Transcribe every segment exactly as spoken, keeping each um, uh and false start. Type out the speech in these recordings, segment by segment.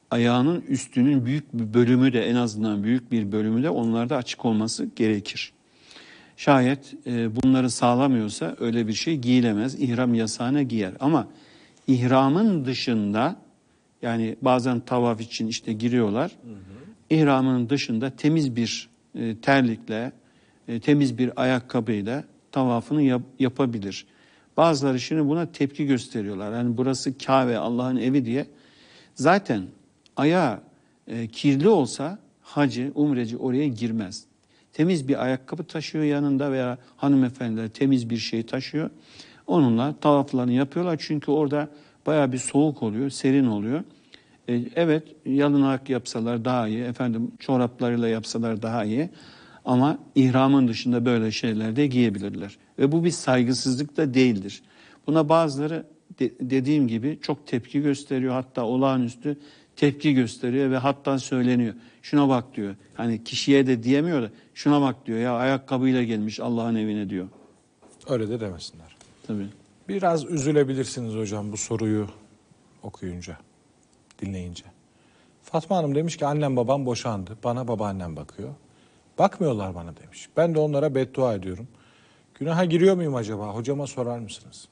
ayağının üstünün büyük bir bölümü de, en azından büyük bir bölümü de onlarda açık olması gerekir. Şayet e, bunları sağlamıyorsa öyle bir şey giyilemez. İhram yasağına giyer. Ama ihramın dışında, yani bazen tavaf için işte giriyorlar. Hı hı. İhramın dışında temiz bir e, terlikle, e, temiz bir ayakkabıyla tavafını yap, yapabilir. Bazıları şimdi buna tepki gösteriyorlar. Yani burası Kabe, Allah'ın evi diye. Zaten ayağı e, kirli olsa hacı, umreci oraya girmez. Temiz bir ayakkabı taşıyor yanında veya hanımefendiler temiz bir şey taşıyor. Onunla tavaflarını yapıyorlar. Çünkü orada bayağı bir soğuk oluyor, serin oluyor. E, evet, yalın yapsalar daha iyi, efendim çoraplarıyla yapsalar daha iyi. Ama ihramın dışında böyle şeyler de giyebilirler. Ve bu bir saygısızlık da değildir. Buna bazıları de, dediğim gibi çok tepki gösteriyor. Hatta olağanüstü tepki gösteriyor ve hatta söyleniyor. Şuna bak diyor. Hani kişiye de diyemiyor da şuna bak diyor ya, ayakkabıyla gelmiş Allah'ın evine diyor. Öyle de demesinler. Tabii. Biraz üzülebilirsiniz hocam bu soruyu okuyunca, dinleyince. Fatma Hanım demiş ki annem babam boşandı. Bana babaannem bakıyor. Bakmıyorlar bana demiş. Ben de onlara beddua ediyorum. Günaha giriyor muyum acaba? Hocama sorar mısınız?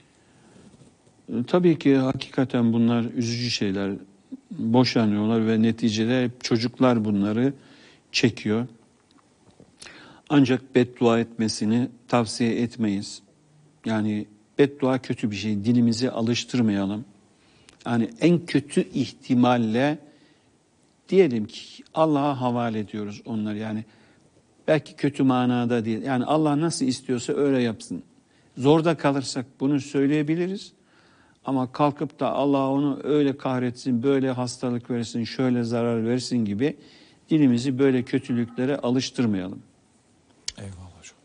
Tabii ki hakikaten bunlar üzücü şeyler. Boşanıyorlar ve neticede hep çocuklar bunları çekiyor. Ancak beddua etmesini tavsiye etmeyiz. Yani beddua kötü bir şey. Dilimizi alıştırmayalım. Yani en kötü ihtimalle diyelim ki Allah'a havale ediyoruz onları. Yani belki kötü manada değil. Yani Allah nasıl istiyorsa öyle yapsın. Zorda kalırsak bunu söyleyebiliriz. Ama kalkıp da Allah onu öyle kahretsin, böyle hastalık versin, şöyle zarar versin gibi dilimizi böyle kötülüklere alıştırmayalım. Eyvallah hocam.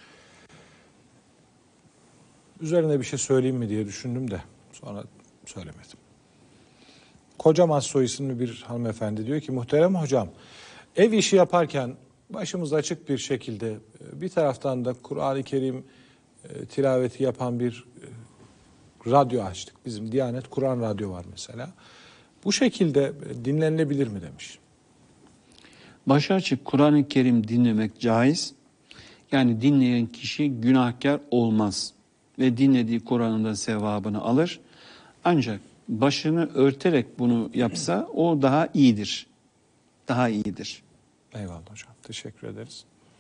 Üzerine bir şey söyleyeyim mi diye düşündüm de sonra söylemedim. Kocaman Soy isimli bir hanımefendi diyor ki muhterem hocam, ev işi yaparken başımız açık bir şekilde bir taraftan da Kur'an-ı Kerim e, tilaveti yapan bir e, radyo açtık. Bizim Diyanet Kur'an radyo var mesela. Bu şekilde dinlenilebilir mi demiş. Başı açık Kur'an-ı Kerim dinlemek caiz. Yani dinleyen kişi günahkar olmaz ve dinlediği Kur'an'ın da sevabını alır. Ancak başını örterek bunu yapsa o daha iyidir. Daha iyidir. Eyvallah hocam. Teşekkür ederiz.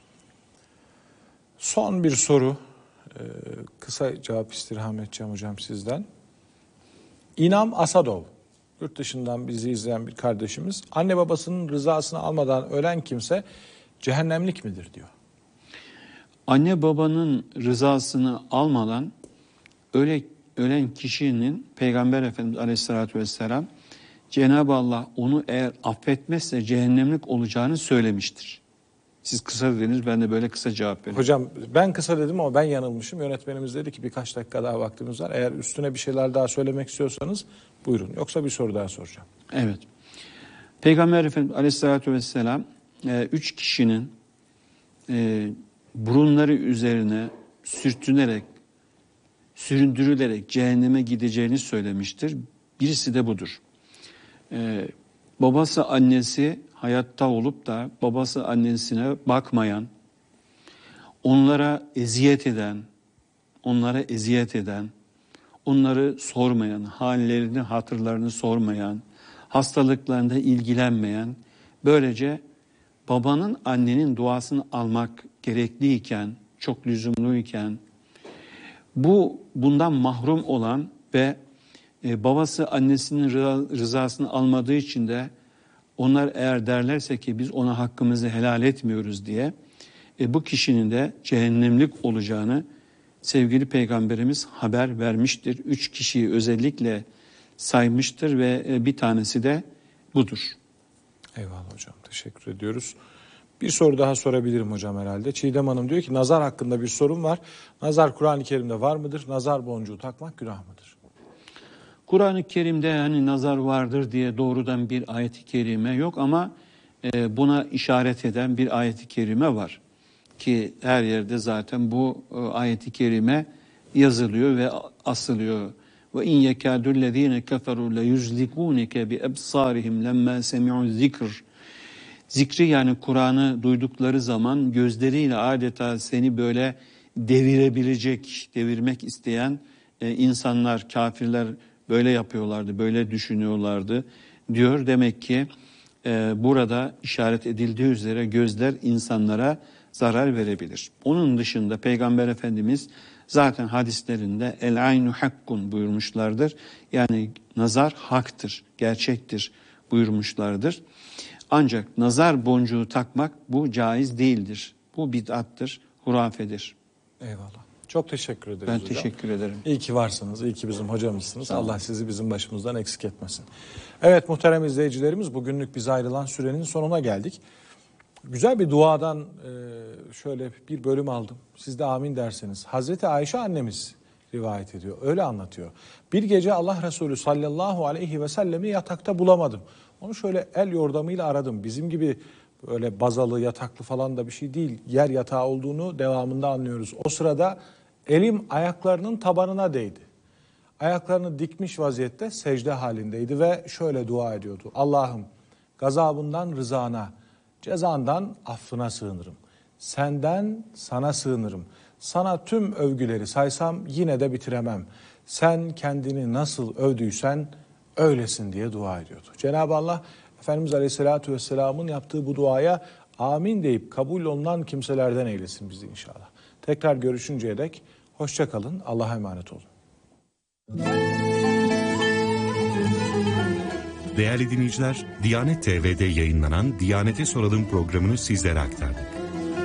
Son bir soru. Ee, kısa cevap istirham edeceğim hocam sizden. İnam Asadov. Yurt dışından bizi izleyen bir kardeşimiz. Anne babasının rızasını almadan ölen kimse cehennemlik midir diyor. Anne babanın rızasını almadan öle, ölen kişinin Peygamber Efendimiz Aleyhisselatü Vesselam Cenab-ı Allah onu eğer affetmezse cehennemlik olacağını söylemiştir. Siz kısa dediniz, ben de böyle kısa cevap veriyorum. Hocam ben kısa dedim ama ben yanılmışım. Yönetmenimiz dedi ki birkaç dakika daha vaktimiz var. Eğer üstüne bir şeyler daha söylemek istiyorsanız buyurun. Yoksa bir soru daha soracağım. Evet. Peygamber Efendimiz Aleyhisselatü Vesselam e, üç kişinin e, burunları üzerine sürtünerek, süründürülerek cehenneme gideceğini söylemiştir. Birisi de budur. Ee, babası annesi hayatta olup da babası annesine bakmayan, onlara eziyet eden, onlara eziyet eden, onları sormayan, hallerini, hatırlarını sormayan, hastalıklarında ilgilenmeyen, böylece babanın annenin duasını almak gerekliyken, çok lüzumluyken, bu bundan mahrum olan ve e, babası annesinin rızasını almadığı için de onlar eğer derlerse ki biz ona hakkımızı helal etmiyoruz diye e, bu kişinin de cehennemlik olacağını sevgili Peygamberimiz haber vermiştir. Üç kişiyi özellikle saymıştır ve e, bir tanesi de budur. Eyvallah hocam, teşekkür ediyoruz. Bir soru daha sorabilirim hocam herhalde. Çiğdem Hanım diyor ki nazar hakkında bir sorun var. Nazar Kur'an-ı Kerim'de var mıdır? Nazar boncuğu takmak günah mıdır? Kur'an-ı Kerim'de hani nazar vardır diye doğrudan bir ayet-i kerime yok ama e, buna işaret eden bir ayet-i kerime var. Ki her yerde zaten bu e, ayet-i kerime yazılıyor ve asılıyor. Ve in yekâdullezîne keferû leyuzlikûneke bi ebsârihim lemmâ semi'u zikr. Zikri yani Kur'an'ı duydukları zaman gözleriyle adeta seni böyle devirebilecek, devirmek isteyen e, insanlar, kafirler böyle yapıyorlardı, böyle düşünüyorlardı diyor. Demek ki e, burada işaret edildiği üzere gözler insanlara zarar verebilir. Onun dışında Peygamber Efendimiz zaten hadislerinde el aynu hakkun buyurmuşlardır. Yani nazar haktır, gerçektir buyurmuşlardır. Ancak nazar boncuğu takmak bu caiz değildir. Bu bid'attır, hurafedir. Eyvallah. Çok teşekkür ederiz Ben hocam. teşekkür ederim. İyi ki varsınız, iyi ki bizim hocamızsınız. Allah sizi bizim başımızdan eksik etmesin. Evet muhterem izleyicilerimiz, bugünlük biz ayrılan sürenin sonuna geldik. Güzel bir duadan şöyle bir bölüm aldım. Siz de amin derseniz. Hazreti Ayşe annemiz rivayet ediyor. Öyle anlatıyor. Bir gece Allah Resulü sallallahu aleyhi ve sellemi yatakta bulamadım. Onu şöyle el yordamıyla aradım. Bizim gibi böyle bazalı, yataklı falan da bir şey değil. Yer yatağı olduğunu devamında anlıyoruz. O sırada elim ayaklarının tabanına değdi. Ayaklarını dikmiş vaziyette secde halindeydi ve şöyle dua ediyordu. Allah'ım gazabından rızana, cezandan affına sığınırım. Senden sana sığınırım. Sana tüm övgüleri saysam yine de bitiremem. Sen kendini nasıl övdüysen öylesin diye dua ediyordu. Cenab-ı Allah Efendimiz Aleyhisselatü Vesselam'ın yaptığı bu duaya amin deyip kabul olunan kimselerden eylesin bizi inşallah. Tekrar görüşünceye dek hoşça kalın. Allah'a emanet olun. Değerli dinleyiciler, Diyanet T V'de yayınlanan Diyanet'e Soralım programını sizlere aktardık.